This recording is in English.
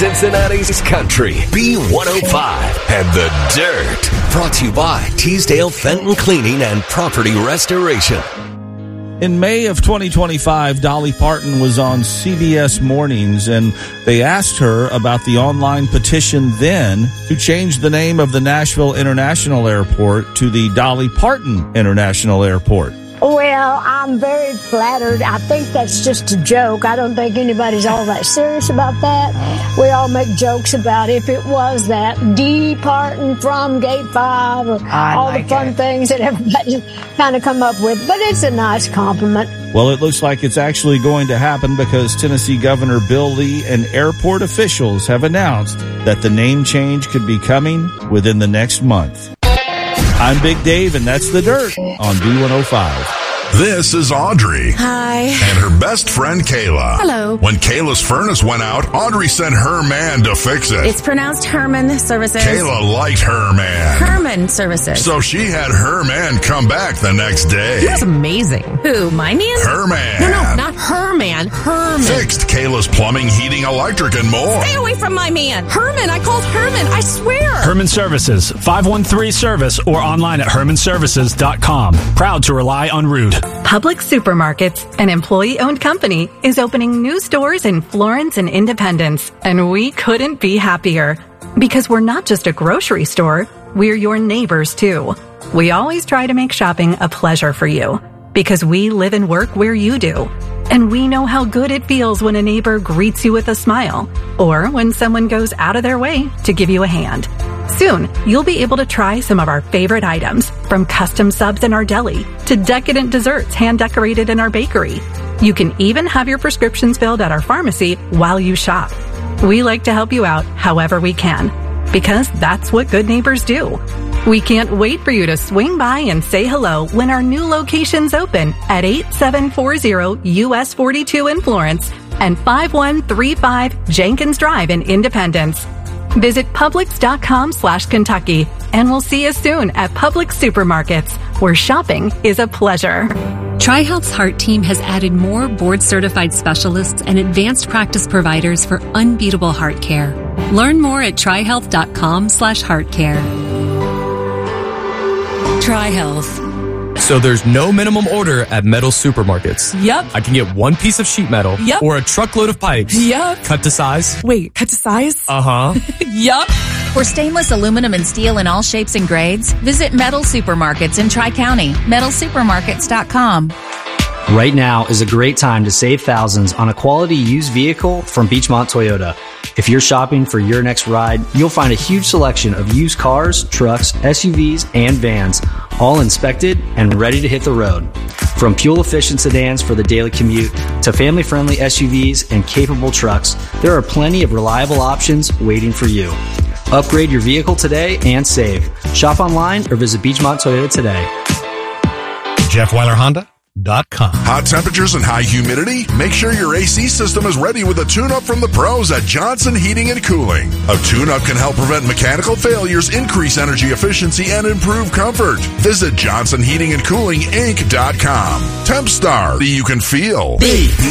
Cincinnati's country, B105, and the dirt. Brought to you by Teasdale Fenton Cleaning and Property Restoration. In May of 2025, Dolly Parton was on CBS Mornings, and they asked her about the online petition then to change the name of the Nashville International Airport to the Dolly Parton International Airport. Well, I'm very flattered. I think that's just a joke. I don't think anybody's all that serious about that. We all make jokes about if it was that departing from Gate 5 or all the fun things that everybody kind of come up with. But it's a nice compliment. Well, it looks like it's actually going to happen because Tennessee Governor Bill Lee and airport officials have announced that the name change could be coming within the next month. I'm Big Dave, and that's The Dirt on B105. This is Audrey. Hi. And her best friend, Kayla. Hello. When Kayla's furnace went out, Audrey sent her man to fix it. It's pronounced Herman Services. Kayla liked her man. Herman Services. So she had her man come back the next day. He was amazing. Who, my man? Her man. No, not her man. Herman. Fixed Kayla's plumbing, heating, electric, and more. Stay away from my man. Herman. I called Herman. I swear. Herman Services. 513-SERVICE or online at hermanservices.com. Proud to rely on Rude. Publix Supermarkets, an employee-owned company, is opening new stores in Florence and Independence, and we couldn't be happier. Because we're not just a grocery store, we're your neighbors too. We always try to make shopping a pleasure for you, because we live and work where you do. And we know how good it feels when a neighbor greets you with a smile, or when someone goes out of their way to give you a hand. Soon, you'll be able to try some of our favorite items, from custom subs in our deli to decadent desserts hand-decorated in our bakery. You can even have your prescriptions filled at our pharmacy while you shop. We like to help you out however we can, because that's what good neighbors do. We can't wait for you to swing by and say hello when our new locations open at 8740 US 42 in Florence and 5135 Jenkins Drive in Independence. Visit Publix.com/Kentucky, and we'll see you soon at Publix Supermarkets, where shopping is a pleasure. TriHealth's Heart Team has added more board-certified specialists and advanced practice providers for unbeatable heart care. Learn more at TriHealth.com/heartcare. TriHealth. So there's no minimum order at Metal Supermarkets. Yep. I can get one piece of sheet metal. Yep. Or a truckload of pipes. Yep. Cut to size. Wait, cut to size? Uh-huh. Yup. For stainless aluminum and steel in all shapes and grades, visit Metal Supermarkets in Tri-County. MetalSupermarkets.com. Right now is a great time to save thousands on a quality used vehicle from Beechmont Toyota. If you're shopping for your next ride, you'll find a huge selection of used cars, trucks, SUVs, and vans, all inspected and ready to hit the road. From fuel-efficient sedans for the daily commute to family-friendly SUVs and capable trucks, there are plenty of reliable options waiting for you. Upgrade your vehicle today and save. Shop online or visit Beechmont Toyota today. JeffWeilerHonda.com. Hot temperatures and high humidity? Make sure your AC system is ready with a tune-up from the pros at Johnson Heating and Cooling. A tune-up can help prevent mechanical failures, increase energy efficiency, and improve comfort. Visit JohnsonHeatingandCoolingInc.com. TempStar, you can feel. B105.